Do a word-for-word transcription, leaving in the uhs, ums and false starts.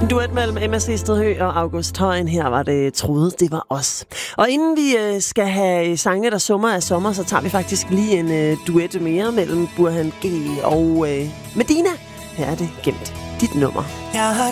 En duet mellem Emma Stedhø og August Højen. Her var det Troede, det var os. Og inden vi øh, skal have sange, der summer af sommer, så tager vi faktisk lige en øh, duet mere mellem Burhan G og øh, Medina. Her er det Gemt dit nummer. Jeg har